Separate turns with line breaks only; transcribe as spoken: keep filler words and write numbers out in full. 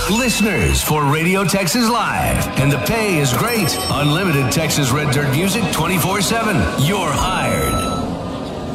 Listeners for Radio Texas Live. And the pay is great. Unlimited Texas Red Dirt music twenty-four seven. You're hired.